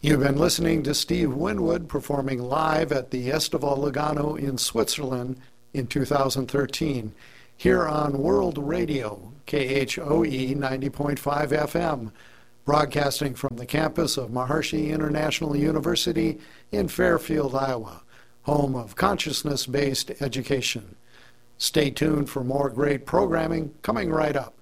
You've been listening to Steve Winwood performing live at the Estival Lugano in Switzerland in 2013, here on World Radio, KHOE 90.5 FM, broadcasting from the campus of Maharishi International University in Fairfield, Iowa, home of consciousness-based education. Stay tuned for more great programming coming right up.